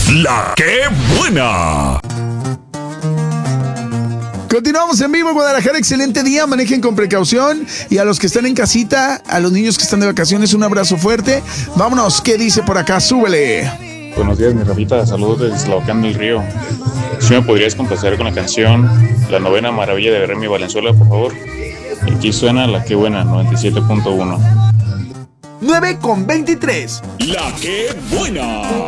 La que buena. Continuamos en vivo, Guadalajara. Excelente día. Manejen con precaución. Y a los que están en casita, a los niños que están de vacaciones, un abrazo fuerte. Vámonos. ¿Qué dice por acá? Súbele. Buenos días, mi Rafita. Saludos desde Tlahuacán del Río. Si me podrías complacer con la canción La Novena Maravilla de Remy Valenzuela, por favor. Aquí suena La que buena, 97.1. 9:23. La que buena.